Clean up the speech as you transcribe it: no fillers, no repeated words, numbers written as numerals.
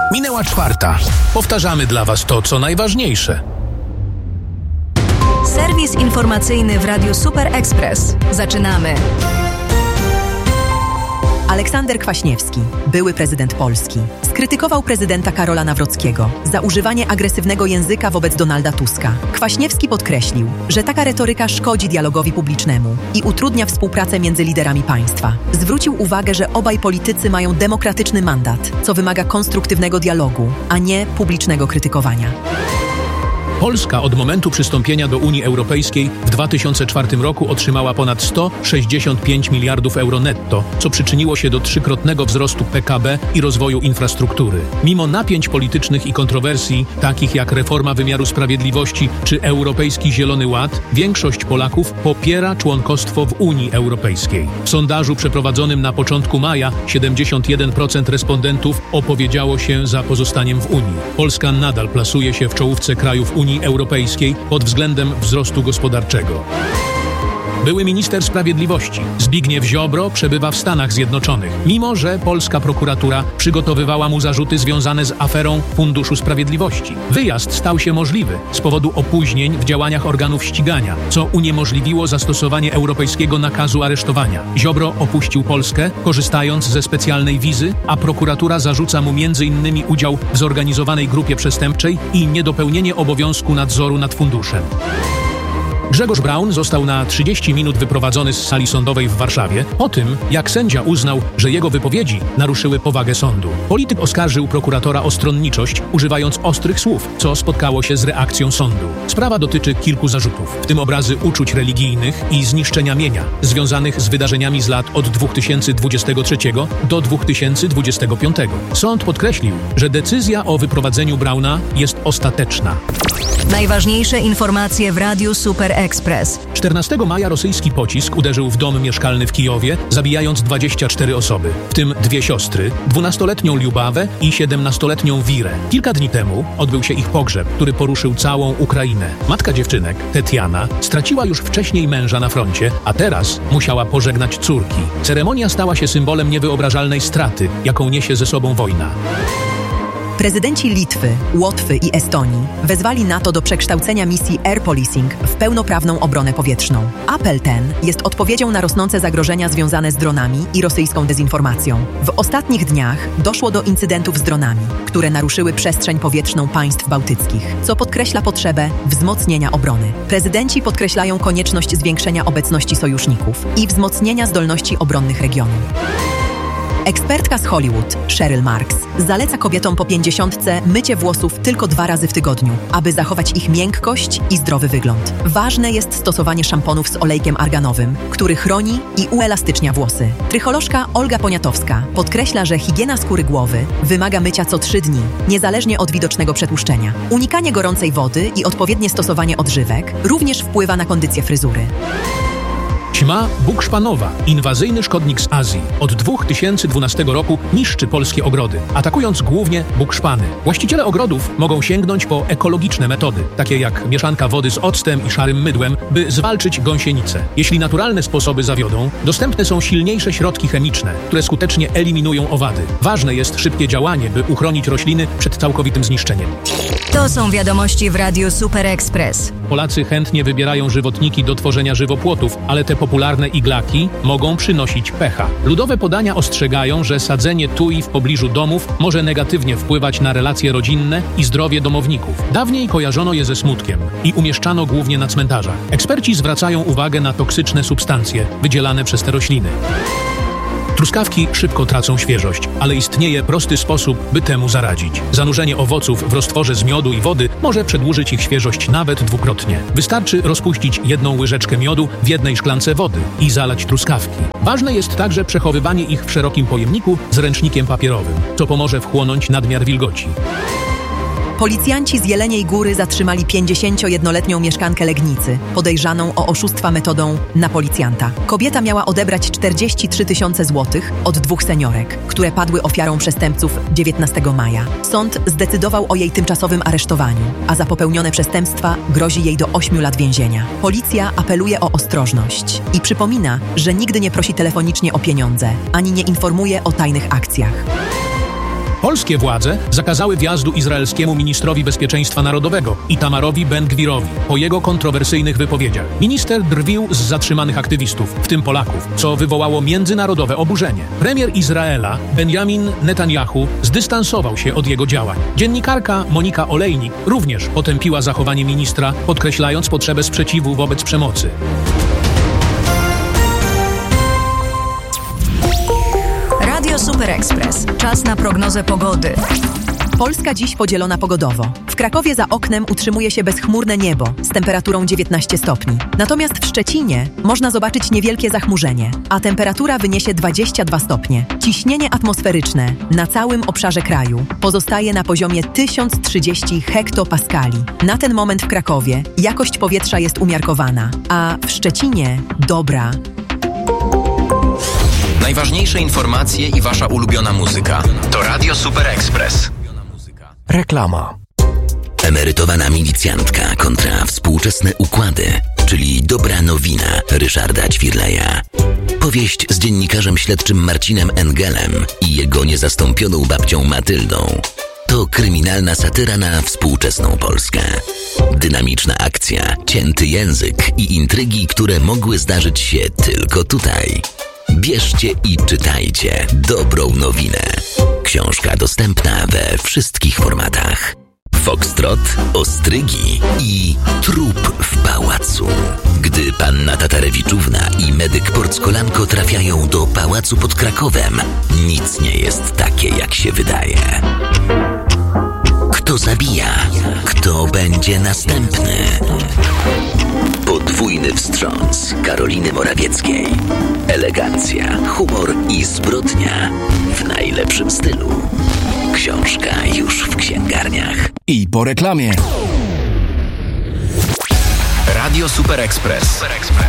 Minęła 4:00. Powtarzamy dla Was to, co najważniejsze. Serwis informacyjny w Radiu Super Express. Zaczynamy. Aleksander Kwaśniewski, były prezydent Polski, skrytykował prezydenta Karola Nawrockiego za używanie agresywnego języka wobec Donalda Tuska. Kwaśniewski podkreślił, że taka retoryka szkodzi dialogowi publicznemu i utrudnia współpracę między liderami państwa. Zwrócił uwagę, że obaj politycy mają demokratyczny mandat, co wymaga konstruktywnego dialogu, a nie publicznego krytykowania. Polska od momentu przystąpienia do Unii Europejskiej w 2004 roku otrzymała ponad 165 miliardów euro netto, co przyczyniło się do trzykrotnego wzrostu PKB i rozwoju infrastruktury. Mimo napięć politycznych i kontrowersji, takich jak reforma wymiaru sprawiedliwości czy Europejski Zielony Ład, większość Polaków popiera członkostwo w Unii Europejskiej. W sondażu przeprowadzonym na początku maja 71% respondentów opowiedziało się za pozostaniem w Unii. Polska nadal plasuje się w czołówce krajów Unii Europejskiej pod względem wzrostu gospodarczego. Były minister sprawiedliwości Zbigniew Ziobro przebywa w Stanach Zjednoczonych, mimo że polska prokuratura przygotowywała mu zarzuty związane z aferą Funduszu Sprawiedliwości. Wyjazd stał się możliwy z powodu opóźnień w działaniach organów ścigania, co uniemożliwiło zastosowanie europejskiego nakazu aresztowania. Ziobro opuścił Polskę, korzystając ze specjalnej wizy, a prokuratura zarzuca mu m.in. udział w zorganizowanej grupie przestępczej i niedopełnienie obowiązku nadzoru nad funduszem. Grzegorz Braun został na 30 minut wyprowadzony z sali sądowej w Warszawie po tym, jak sędzia uznał, że jego wypowiedzi naruszyły powagę sądu. Polityk oskarżył prokuratora o stronniczość, używając ostrych słów, co spotkało się z reakcją sądu. Sprawa dotyczy kilku zarzutów, w tym obrazy uczuć religijnych i zniszczenia mienia, związanych z wydarzeniami z lat od 2023 do 2025. Sąd podkreślił, że decyzja o wyprowadzeniu Brauna jest ostateczna. Najważniejsze informacje w Radiu Super Express. 14 maja rosyjski pocisk uderzył w dom mieszkalny w Kijowie, zabijając 24 osoby, w tym 2 siostry, 12-letnią Liubawę i 17-letnią Wirę. Kilka dni temu odbył się ich pogrzeb, który poruszył całą Ukrainę. Matka dziewczynek, Tetiana, straciła już wcześniej męża na froncie, a teraz musiała pożegnać córki. Ceremonia stała się symbolem niewyobrażalnej straty, jaką niesie ze sobą wojna. Prezydenci Litwy, Łotwy i Estonii wezwali NATO do przekształcenia misji Air Policing w pełnoprawną obronę powietrzną. Apel ten jest odpowiedzią na rosnące zagrożenia związane z dronami i rosyjską dezinformacją. W ostatnich dniach doszło do incydentów z dronami, które naruszyły przestrzeń powietrzną państw bałtyckich, co podkreśla potrzebę wzmocnienia obrony. Prezydenci podkreślają konieczność zwiększenia obecności sojuszników i wzmocnienia zdolności obronnych regionu. Ekspertka z Hollywood, Cheryl Marks, zaleca kobietom po 50 mycie włosów tylko 2 razy w tygodniu, aby zachować ich miękkość i zdrowy wygląd. Ważne jest stosowanie szamponów z olejkiem arganowym, który chroni i uelastycznia włosy. Trycholożka Olga Poniatowska podkreśla, że higiena skóry głowy wymaga mycia co 3 dni, niezależnie od widocznego przetłuszczenia. Unikanie gorącej wody i odpowiednie stosowanie odżywek również wpływa na kondycję fryzury. Ćma bukszpanowa, inwazyjny szkodnik z Azji, od 2012 roku niszczy polskie ogrody, atakując głównie bukszpany. Właściciele ogrodów mogą sięgnąć po ekologiczne metody, takie jak mieszanka wody z octem i szarym mydłem, by zwalczyć gąsienicę. Jeśli naturalne sposoby zawiodą, dostępne są silniejsze środki chemiczne, które skutecznie eliminują owady. Ważne jest szybkie działanie, by uchronić rośliny przed całkowitym zniszczeniem. To są wiadomości w Radiu Super Express. Polacy chętnie wybierają żywotniki do tworzenia żywopłotów, ale te popularne iglaki mogą przynosić pecha. Ludowe podania ostrzegają, że sadzenie tui w pobliżu domów może negatywnie wpływać na relacje rodzinne i zdrowie domowników. Dawniej kojarzono je ze smutkiem i umieszczano głównie na cmentarzach. Eksperci zwracają uwagę na toksyczne substancje wydzielane przez te rośliny. Truskawki szybko tracą świeżość, ale istnieje prosty sposób, by temu zaradzić. Zanurzenie owoców w roztworze z miodu i wody może przedłużyć ich świeżość nawet 2-krotnie. Wystarczy rozpuścić 1 łyżeczkę miodu w 1 szklance wody i zalać truskawki. Ważne jest także przechowywanie ich w szerokim pojemniku z ręcznikiem papierowym, co pomoże wchłonąć nadmiar wilgoci. Policjanci z Jeleniej Góry zatrzymali 51-letnią mieszkankę Legnicy, podejrzaną o oszustwa metodą na policjanta. Kobieta miała odebrać 43 000 złotych od 2 seniorek, które padły ofiarą przestępców 19 maja. Sąd zdecydował o jej tymczasowym aresztowaniu, a za popełnione przestępstwa grozi jej do 8 lat więzienia. Policja apeluje o ostrożność i przypomina, że nigdy nie prosi telefonicznie o pieniądze, ani nie informuje o tajnych akcjach. Polskie władze zakazały wjazdu izraelskiemu ministrowi bezpieczeństwa narodowego Itamarowi Ben-Gvirowi po jego kontrowersyjnych wypowiedziach. Minister drwił z zatrzymanych aktywistów, w tym Polaków, co wywołało międzynarodowe oburzenie. Premier Izraela Benjamin Netanyahu zdystansował się od jego działań. Dziennikarka Monika Olejnik również potępiła zachowanie ministra, podkreślając potrzebę sprzeciwu wobec przemocy. Radio Super Express. Czas na prognozę pogody. Polska dziś podzielona pogodowo. W Krakowie za oknem utrzymuje się bezchmurne niebo z temperaturą 19 stopni. Natomiast w Szczecinie można zobaczyć niewielkie zachmurzenie, a temperatura wyniesie 22 stopnie. Ciśnienie atmosferyczne na całym obszarze kraju pozostaje na poziomie 1030 hektopaskali. Na ten moment w Krakowie jakość powietrza jest umiarkowana, a w Szczecinie dobra. Najważniejsze informacje i wasza ulubiona muzyka to Radio Super Express. Reklama. Emerytowana milicjantka kontra współczesne układy, czyli dobra nowina Ryszarda Ćwirleja. Powieść z dziennikarzem śledczym Marcinem Engelem i jego niezastąpioną babcią Matyldą. To kryminalna satyra na współczesną Polskę. Dynamiczna akcja, cięty język i intrygi, które mogły zdarzyć się tylko tutaj. Bierzcie i czytajcie dobrą nowinę. Książka dostępna we wszystkich formatach. Foxtrot, ostrygi i trup w pałacu. Gdy panna Tatarewiczówna i medyk Porckolanko trafiają do pałacu pod Krakowem, nic nie jest takie, jak się wydaje. Kto zabija? Kto będzie następny? Podwójny wstrząs Karoliny Morawieckiej. Elegancja, humor i zbrodnia w najlepszym stylu. Książka już w księgarniach. I po reklamie. Radio Super Express.